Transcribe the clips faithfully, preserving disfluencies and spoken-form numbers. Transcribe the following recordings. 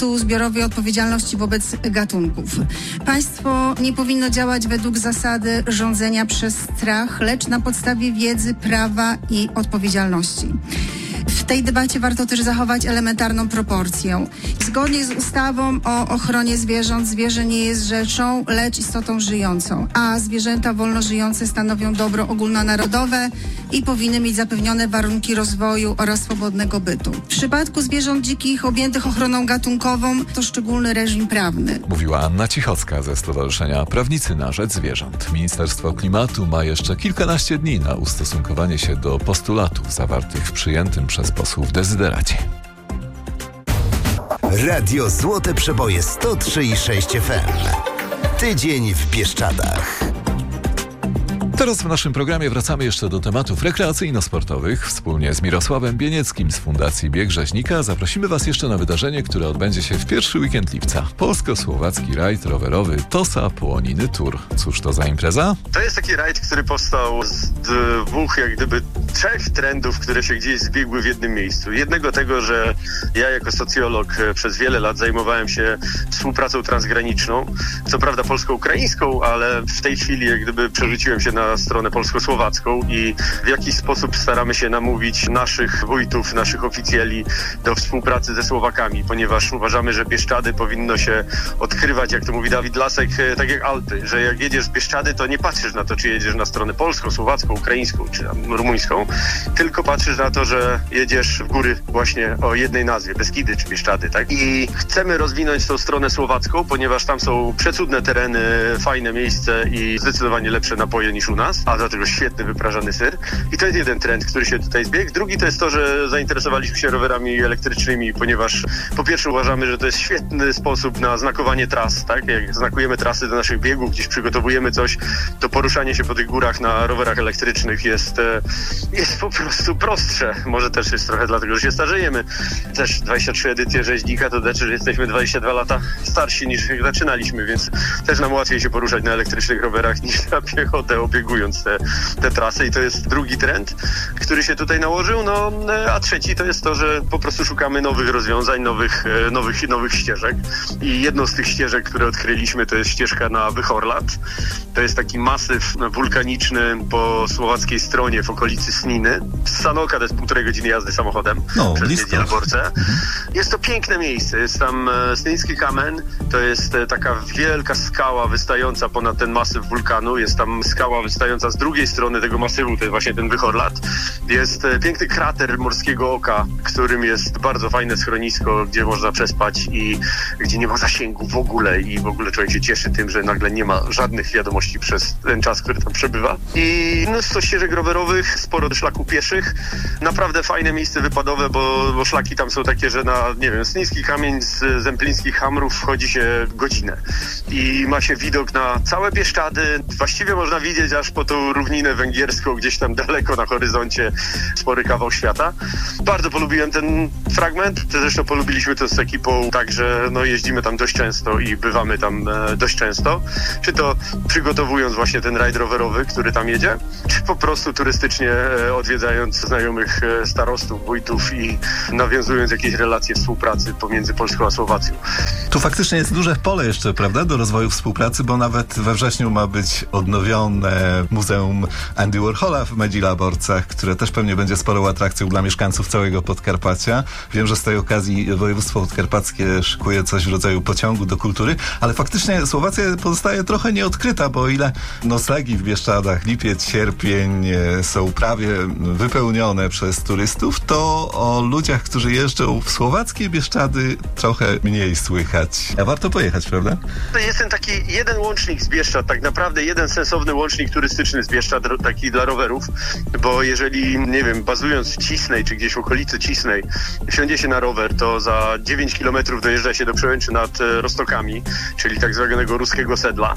aktu zbiorowej odpowiedzialności wobec gatunków. Państwo nie powinno działać według zasady rządzenia przez strach, lecz na podstawie wiedzy, prawa i odpowiedzialności. W tej debacie warto też zachować elementarną proporcję. Zgodnie z ustawą o ochronie zwierząt, zwierzę nie jest rzeczą, lecz istotą żyjącą, a zwierzęta wolno żyjące stanowią dobro ogólnonarodowe i powinny mieć zapewnione warunki rozwoju oraz swobodnego bytu. W przypadku zwierząt dzikich objętych ochroną gatunkową to szczególny reżim prawny. Mówiła Anna Cichocka ze Stowarzyszenia Prawnicy na Rzecz Zwierząt. Ministerstwo Klimatu ma jeszcze kilkanaście dni na ustosunkowanie się do postulatów zawartych w przyjętym przez posłów dezyderacie. Radio Złote Przeboje sto trzy i sześć F M. Tydzień w Bieszczadach. Teraz w naszym programie wracamy jeszcze do tematów rekreacyjno-sportowych. Wspólnie z Mirosławem Bienieckim z Fundacji Bieg Rzeźnika zaprosimy Was jeszcze na wydarzenie, które odbędzie się w pierwszy weekend lipca. Polsko-słowacki rajd rowerowy Tosa Połoniny Tour. Cóż to za impreza? To jest taki rajd, który powstał z dwóch, jak gdyby trzech trendów, które się gdzieś zbiegły w jednym miejscu. Jednego tego, że ja jako socjolog przez wiele lat zajmowałem się współpracą transgraniczną, co prawda polsko-ukraińską, ale w tej chwili jak gdyby przerzuciłem się na stronę polsko-słowacką i w jakiś sposób staramy się namówić naszych wójtów, naszych oficjeli do współpracy ze Słowakami, ponieważ uważamy, że Bieszczady powinno się odkrywać, jak to mówi Dawid Lasek, tak jak Alpy, że jak jedziesz w Bieszczady, to nie patrzysz na to, czy jedziesz na stronę polską, słowacką, ukraińską, czy tam rumuńską, tylko patrzysz na to, że jedziesz w góry właśnie o jednej nazwie, Beskidy czy Bieszczady, tak? I chcemy rozwinąć tą stronę słowacką, ponieważ tam są przecudne tereny, fajne miejsce i zdecydowanie lepsze napoje niż u nas, a do tego świetny wyprażany ser. I to jest jeden trend, który się tutaj zbiegł. Drugi to jest to, że zainteresowaliśmy się rowerami elektrycznymi, ponieważ po pierwsze uważamy, że to jest świetny sposób na znakowanie tras, tak? Jak znakujemy trasy do naszych biegów, gdzieś przygotowujemy coś, to poruszanie się po tych górach na rowerach elektrycznych jest, jest po prostu prostsze. Może też jest trochę dlatego, że się starzejemy. Też dwadzieścia trzy edycje Rzeźnika to znaczy, że jesteśmy dwadzieścia dwa lata starsi niż jak zaczynaliśmy, więc też nam łatwiej się poruszać na elektrycznych rowerach niż na piechotę, obiegując te, te trasy. I to jest drugi trend, który się tutaj nałożył. No, a trzeci to jest to, że po prostu szukamy nowych rozwiązań, nowych, nowych, nowych ścieżek. I jedną z tych ścieżek, które odkryliśmy, to jest ścieżka na Wychorlat. To jest taki masyw wulkaniczny po słowackiej stronie w okolicy Sniny. Z Sanoka to jest półtorej godziny jazdy samochodem no, przez blisko. Niedzielaborce. Mhm. Jest to piękne miejsce. Jest tam e, Snyński Kamen. To jest e, taka wielka skała wystająca ponad ten masyw wulkanu. Jest tam skała wystająca z drugiej strony tego masywu, to jest właśnie ten Wychorlat. Jest e, piękny krater Morskiego Oka, którym jest bardzo fajne schronisko, gdzie można przespać i gdzie nie ma zasięgu w ogóle i w ogóle człowiek się cieszy tym, że nagle nie ma żadnych wiadomości przez ten czas, który tam przebywa. I mnóstwo ścieżek rowerowych, sporo szlaków pieszych. Naprawdę fajne miejsce wypadowe, bo, bo szlaki tam są takie, że na, nie wiem, Snyński Kamień z Zemplińskich Hamrów wchodzi się godzinę. I ma się widok na całe Bieszczady. Właściwie można widzieć aż po tą równinę węgierską, gdzieś tam daleko na horyzoncie spory kawał świata. Bardzo polubiłem ten fragment. Zresztą polubiliśmy to z ekipą, także no, jeździmy tam dość często i bywamy tam e, dość często. Czy to przygotowując właśnie ten rajd rowerowy, który tam jedzie, czy po prostu turystycznie e, odwiedzając znajomych e, starostów, wójtów i nawiązując jakieś relacje współpracy pomiędzy Polską a Słowacją. Tu faktycznie jest duże pole jeszcze, prawda, do rozwoju współpracy, bo nawet we wrześniu ma być odnowione Muzeum Andy Warhola w Medzilaborcach, które też pewnie będzie sporą atrakcją dla mieszkańców całego Podkarpacia. Wiem, że z tej okazji województwo podkarpackie szykuje coś w rodzaju pociągu do kultury, ale faktycznie Słowacja pozostaje trochę nieodkryta, bo o ile noclegi w Bieszczadach, lipiec, sierpień są prawie wypełnione przez turystów, to o ludziach, którzy jeżdżą w słowackie Bieszczady trochę mniej słychać. A warto pojechać, prawda? To jest ten taki jeden łącznik z Bieszczad, tak naprawdę jeden sensowny łącznik turystyczny z Bieszczad, taki dla rowerów, bo jeżeli, nie wiem, bazując w Cisnej, czy gdzieś w okolicy Cisnej, wsiądzie się na rower, to za dziewięć kilometrów dojeżdża się do przełęczy nad Roztokami, czyli tak zwanego ruskiego sedla.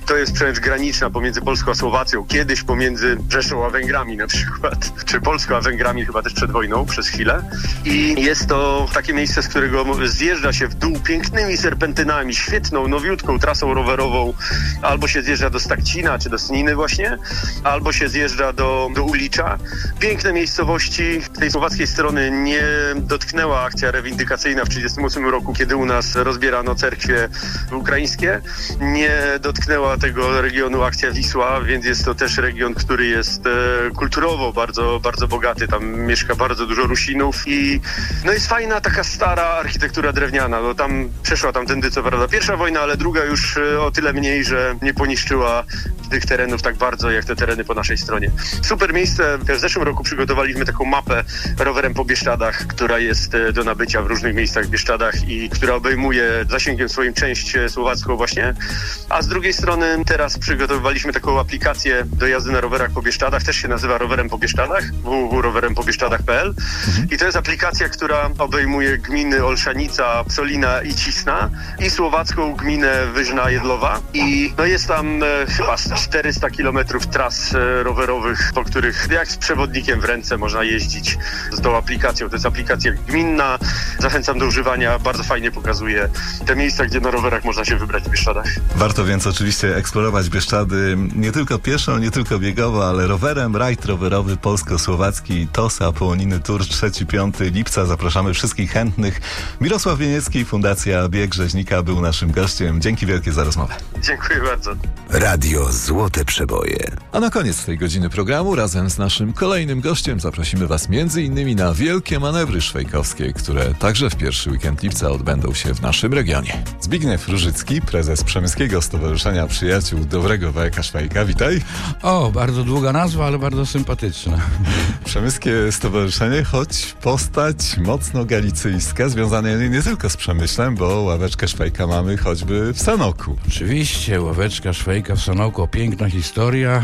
to jest przełęcz graniczna pomiędzy Polską a Słowacją, kiedyś pomiędzy Rzeszą a Węgrami na przykład, czy Polską a Węgrami chyba też przed wojną przez chwilę. I jest to takie miejsce, z którego zjeżdża się w dół pięknymi serpentynami, świetną, nowiutką trasą rowerową. Albo się zjeżdża do Stakcina, czy do Sniny właśnie, albo się zjeżdża do, do Ulicza. Piękne miejscowości. Tej słowackiej strony nie dotknęła akcja rewindykacyjna w tysiąc dziewięćset trzydziestym ósmym roku, kiedy u nas rozbierano cerkwie ukraińskie. Nie dotknęła tego regionu akcja Wisła, więc jest to też region, który jest e, kulturowo bardzo, bardzo bogaty. Tam mieszka bardzo dużo Rusinów i no jest fajna taka stara architektura drewniana. No tam przeszła tamtędy co prawda pierwsza wojna, ale druga już e, o tyle mniej, że nie poniszczyła tych terenów tak bardzo, jak te tereny po naszej stronie. Super miejsce. W zeszłym roku przygotowaliśmy taką mapę rowerem po Bieszczadach, która jest do nabycia w różnych miejscach w Bieszczadach i która obejmuje zasięgiem swoim część słowacką właśnie. A z drugiej strony teraz przygotowaliśmy taką aplikację do jazdy na rowerach po Bieszczadach. Też się nazywa Rowerem po Bieszczadach. w w w kropka rowerem po bieszczadach kropka p l. Mhm. I to jest aplikacja, która obejmuje gminy Olszanica, Psolina i Cisna i słowacką gminę Wyżna Jedlowa. I no jest tam e, chyba czterysta kilometrów tras e, rowerowych, po których jak z przewodnikiem w ręce można jeździć z tą aplikacją. To jest aplikacja gminna. Zachęcam do używania. Bardzo fajnie pokazuje te miejsca, gdzie na rowerach można się wybrać w Bieszczadach. Warto więc oczywiście eksplorować Bieszczady nie tylko pieszo, nie tylko biegowo, ale rowerem. Rajd rowerowy polsko-słowacki T O S A Połoniny Tour trzeciego do piątego lipca. Zapraszamy wszystkich chętnych. Mirosław Wieniecki, Fundacja Bieg Rzeźnika był naszym gościem. Dzięki wielkie za rozmowę. Dziękuję bardzo. Radio Złote Przeboje. A na koniec tej godziny programu razem z naszym kolejnym gościem zaprosimy Was między innymi na wielkie manewry szwejkowskie, które także w pierwszy weekend lipca odbędą się w naszym regionie. Zbigniew Różycki, prezes Przemyskiego Stowarzyszenia Przyjaciół Dobrego Wajka Szwajka. Witaj. O, bardzo długa nazwa, ale bardzo sympatyczna. Przemyskie Stowarzyszenie, choć postać mocno galicyjska, związana nie tylko z Przemyślem, bo ławeczkę Szwajka mamy choćby w Sanoku. Oczywiście, ławeczka Szwajka w Sanoku, piękna historia.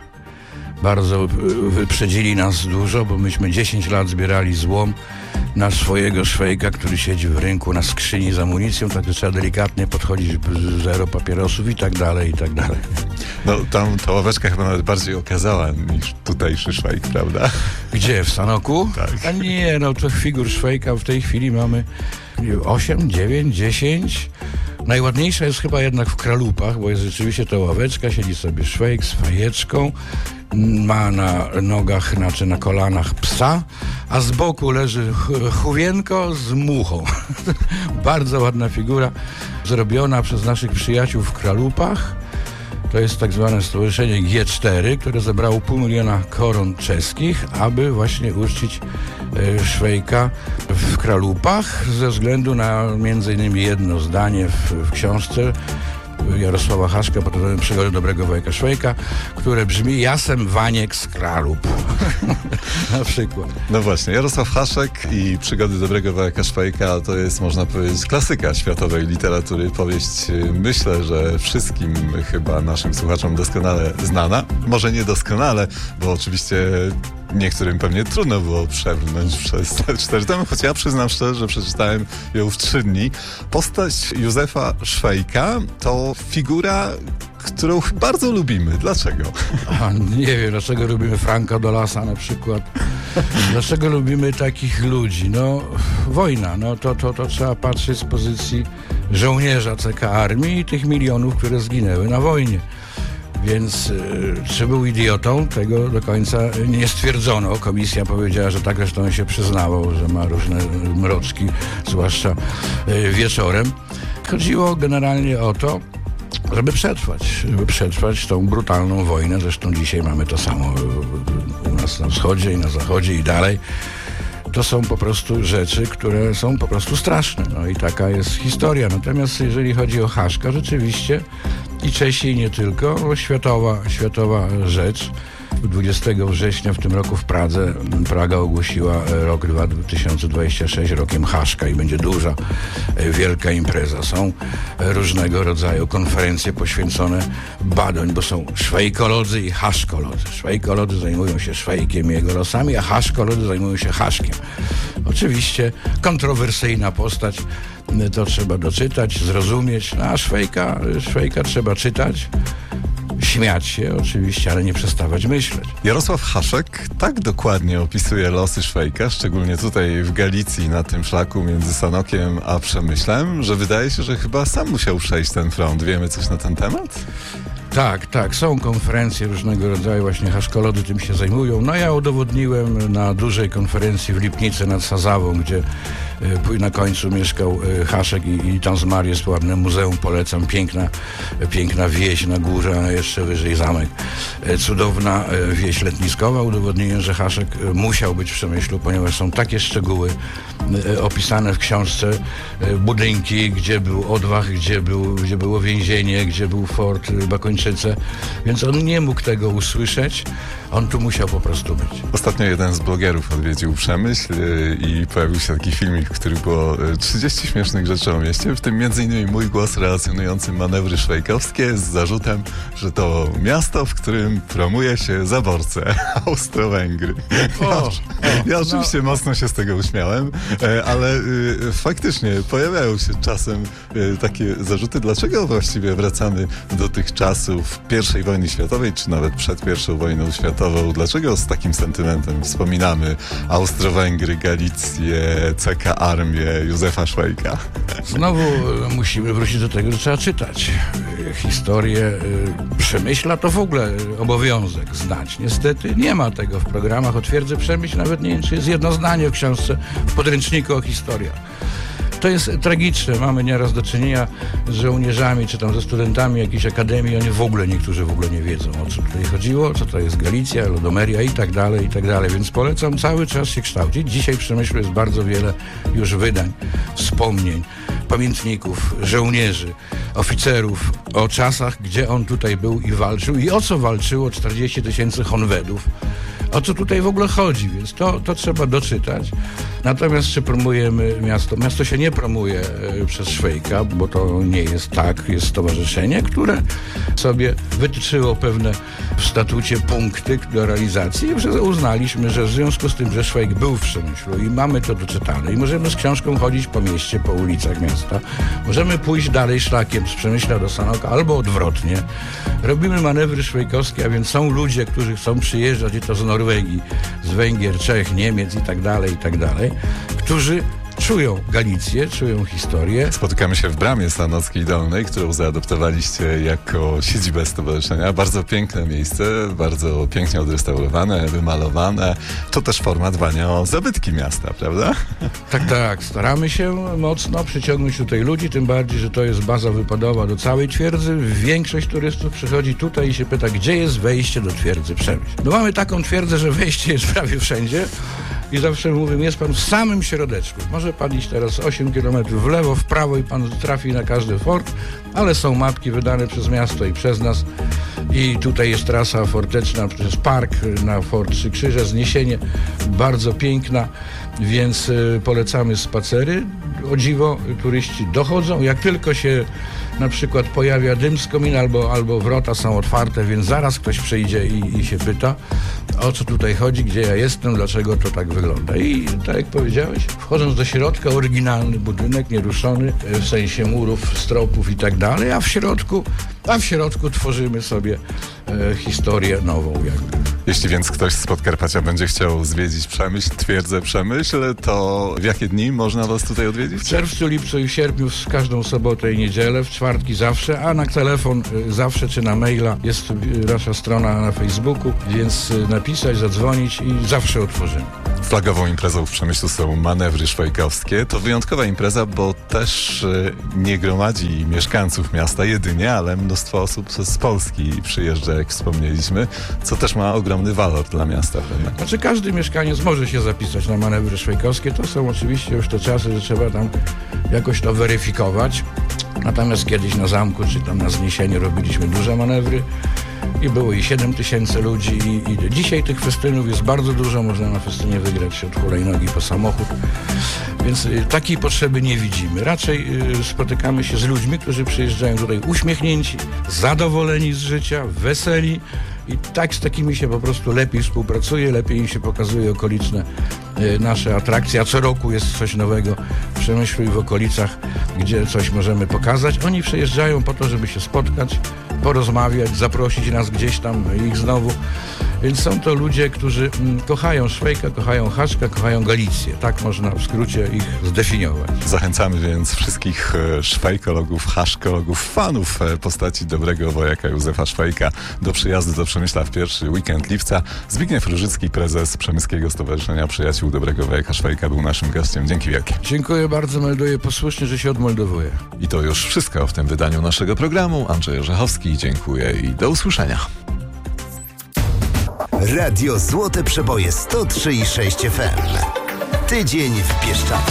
Bardzo wyprzedzili nas dużo, bo myśmy dziesięć lat zbierali złom na swojego Szwajka, który siedzi w rynku na skrzyni z amunicją, także trzeba delikatnie podchodzić, zero papierosów i tak dalej, i tak dalej. No tam ta ławeczka chyba nawet bardziej okazała niż tutejszy Szwajk, prawda? Gdzie? W Sanoku? Tak. A nie, no to figur Szwajka w tej chwili mamy osiem, dziewięć, dziesięć. Najładniejsza jest chyba jednak w Kralupach, bo jest rzeczywiście ta ławeczka, siedzi sobie Szwajk z fajeczką, ma na nogach, znaczy na kolanach psa, a z boku leży chówienko z muchą. Bardzo ładna figura, zrobiona przez naszych przyjaciół w Kralupach. To jest tak zwane stowarzyszenie G cztery, które zebrało pół miliona koron czeskich, aby właśnie uczcić e, Szwajka w Kralupach, ze względu na między innymi jedno zdanie w, w książce Jarosława Haszka pod tytułem Przygody Dobrego Wajka Szwajka, które brzmi: Jasem Waniek z Kralup. Na przykład. No właśnie, Jarosław Haszek i Przygody Dobrego Wajka Szwajka to jest, można powiedzieć, klasyka światowej literatury. Powieść, myślę, że wszystkim chyba naszym słuchaczom doskonale znana. Może nie doskonale, bo oczywiście niektórym pewnie trudno było przebrnąć przez te cztery tomy, choć ja przyznam szczerze, że przeczytałem ją w trzy dni. Postać Józefa Szwajka to figura, którą bardzo lubimy. Dlaczego? A, nie wiem, dlaczego lubimy Franka Dolasa na przykład. Dlaczego lubimy takich ludzi? No, wojna, no to, to, to trzeba patrzeć z pozycji żołnierza C K Armii i tych milionów, które zginęły na wojnie. Więc y, czy był idiotą? Tego do końca nie stwierdzono. Komisja powiedziała, że tak, zresztą się przyznało, że ma różne mroczki, zwłaszcza y, wieczorem. Chodziło generalnie o to, żeby przetrwać, żeby przetrwać tą brutalną wojnę. Zresztą dzisiaj mamy to samo u nas na wschodzie i na zachodzie i dalej. To są po prostu rzeczy, które są po prostu straszne. No i taka jest historia. Natomiast jeżeli chodzi o Haszka, rzeczywiście i Czesi, i nie tylko, no, światowa, światowa rzecz. dwudziestego września w tym roku w Pradze Praga ogłosiła rok dwa tysiące dwudziesty szósty rokiem Haszka i będzie duża, wielka impreza. Są różnego rodzaju konferencje poświęcone badań, bo są szwajkolodzy i haszkolodzy. Szwajkolodzy zajmują się Szwajkiem i jego losami, a haszkolodzy zajmują się Haszkiem. Oczywiście kontrowersyjna postać, to trzeba doczytać, zrozumieć, no, a Szwajka, Szwajka trzeba czytać, śmiać się oczywiście, ale nie przestawać myśleć. Jarosław Haszek tak dokładnie opisuje losy Szwejka, szczególnie tutaj w Galicji, na tym szlaku między Sanokiem a Przemyślem, że wydaje się, że chyba sam musiał przejść ten front. Wiemy coś na ten temat? Tak, tak, są konferencje różnego rodzaju, właśnie haszkolody tym się zajmują. No ja udowodniłem na dużej konferencji w Lipnicy nad Sazawą, gdzie y, na końcu mieszkał y, Haszek i, i tam zmarł, jest ładne muzeum, polecam, piękna, y, piękna wieś na górze, a jeszcze wyżej zamek. Y, cudowna y, wieś letniskowa. Udowodniłem, że Haszek y, musiał być w Przemyślu, ponieważ są takie szczegóły y, opisane w książce, y, budynki, gdzie był odwach, gdzie, był, gdzie było więzienie, gdzie był fort y, Bakończycy. Więc on nie mógł tego usłyszeć, on tu musiał po prostu być. Ostatnio jeden z blogerów odwiedził Przemyśl yy, i pojawił się taki filmik, w którym było trzydzieści śmiesznych rzeczy o mieście, w tym między innymi mój głos relacjonujący manewry szwejkowskie z zarzutem, że to miasto, w którym promuje się zaborcę Austro-Węgry. Ja, O, o, ja oczywiście no. mocno się z tego uśmiałem, e, ale y, faktycznie pojawiają się czasem y, takie zarzuty, dlaczego właściwie wracamy do tych czasów pierwszej wojny światowej, czy nawet przed pierwszą wojną światową. Dlaczego z takim sentymentem wspominamy Austro-Węgry, Galicję, C K Armię, Józefa Szwejka? Znowu musimy wrócić do tego, że trzeba czytać. Historię Przemyśla to w ogóle obowiązek znać. Niestety nie ma tego w programach o Twierdzy Przemyśl. Nawet nie wiem, czy jest jedno zdanie w książce, w podręczniku o historiach. To jest tragiczne. Mamy nieraz do czynienia z żołnierzami, czy tam ze studentami jakiejś akademii. Oni w ogóle, niektórzy w ogóle nie wiedzą, o co tutaj chodziło, co to jest Galicja, Lodomeria i tak dalej, i tak dalej. Więc polecam cały czas się kształcić. Dzisiaj w Przemyślu jest bardzo wiele już wydań, wspomnień, pamiętników, żołnierzy, oficerów o czasach, gdzie on tutaj był i walczył i o co walczyło czterdzieści tysięcy Honwedów. O co tutaj w ogóle chodzi, więc to, to trzeba doczytać. Natomiast czy promujemy miasto? Miasto się nie promuje e, przez Szwejka, bo to nie jest tak. Jest stowarzyszenie, które sobie wytyczyło pewne w statucie punkty do realizacji i uznaliśmy, że w związku z tym, że Szwejk był w Przemyślu i mamy to doczytane i możemy z książką chodzić po mieście, po ulicach miasta, możemy pójść dalej szlakiem z Przemyśla do Sanoka albo odwrotnie. Robimy manewry szwejkowskie, a więc są ludzie, którzy chcą przyjeżdżać i to z Norwegii, z Węgier, Czech, Niemiec i tak dalej, i tak dalej, którzy czują Galicję, czują historię. Spotykamy się w Bramie Sanockiej Dolnej, którą zaadoptowaliście jako siedzibę stowarzyszenia. Bardzo piękne miejsce, bardzo pięknie odrestaurowane, wymalowane. To też forma dbania o zabytki miasta, prawda? Tak, tak. Staramy się mocno przyciągnąć tutaj ludzi, tym bardziej, że to jest baza wypadowa do całej twierdzy. Większość turystów przychodzi tutaj i się pyta, gdzie jest wejście do twierdzy Przemyśl. No mamy taką twierdzę, że wejście jest prawie wszędzie. I zawsze mówię, jest pan w samym środeczku. Może pan iść teraz osiem kilometrów w lewo, w prawo i pan trafi na każdy fort, ale są mapki wydane przez miasto i przez nas. I tutaj jest trasa forteczna przez park na Fort Trzy Krzyże, zniesienie bardzo piękna, więc y, polecamy spacery. O dziwo turyści dochodzą. Jak tylko się na przykład pojawia dym z komina albo, albo wrota są otwarte, więc zaraz ktoś przyjdzie i, i się pyta, o co tutaj chodzi, gdzie ja jestem, dlaczego to tak wygląda. I tak jak powiedziałeś, wchodząc do środka, oryginalny budynek, nieruszony, w sensie murów, stropów i tak dalej, a w środku, a w środku tworzymy sobie e, historię nową jakby. Jeśli więc ktoś z Podkarpacia będzie chciał zwiedzić Przemyśl, Twierdzę Przemyśl, to w jakie dni można was tutaj odwiedzić? W czerwcu, lipcu i w sierpniu w każdą sobotę i niedzielę, w czwartki zawsze, a na telefon y, zawsze czy na maila jest y, nasza strona na Facebooku, więc y, napisać, zadzwonić i zawsze otworzymy. Flagową imprezą w Przemyślu są manewry szwejkowskie. To wyjątkowa impreza, bo też y, nie gromadzi mieszkańców miasta jedynie, ale mnóstwo osób z Polski przyjeżdża, jak wspomnieliśmy, co też ma ogromny walor dla miasta. Pewnie. Znaczy każdy mieszkaniec może się zapisać na manewry szwejkowskie. To są oczywiście już te czasy, że trzeba tam jakoś to weryfikować. Natomiast kiedyś na zamku, czy tam na Zniesieniu robiliśmy duże manewry i było i siedem tysięcy ludzi i, i dzisiaj tych festynów jest bardzo dużo. Można na festynie wygrać od hulajnogi po samochód. Więc y, takiej potrzeby nie widzimy. Raczej y, spotykamy się z ludźmi, którzy przyjeżdżają tutaj uśmiechnięci, zadowoleni z życia, weseli i tak z takimi się po prostu lepiej współpracuje, lepiej im się pokazuje okoliczne y, nasze atrakcje, a co roku jest coś nowego w Przemyślu i w okolicach, gdzie coś możemy pokazać. Oni przyjeżdżają po to, żeby się spotkać, porozmawiać, zaprosić nas gdzieś tam, ich znowu. Więc są to ludzie, którzy mm, kochają Szwejka, kochają Haszka, kochają Galicję. Tak można w skrócie ich zdefiniować. Zachęcamy więc wszystkich e, szwajkologów, haszkologów, fanów e, postaci dobrego wojaka Józefa Szwajka do przyjazdu do Przemyśla w pierwszy weekend lipca. Zbigniew Różycki, prezes Przemyskiego Stowarzyszenia Przyjaciół Dobrego Wojaka Szwajka, był naszym gościem. Dzięki wielkie. Dziękuję bardzo, melduję posłusznie, że się odmeldowuję. I to już wszystko w tym wydaniu naszego programu. Andrzej Orzechowski, dziękuję i do usłyszenia. Radio Złote Przeboje sto trzy i sześć F M. Tydzień w Bieszczadach.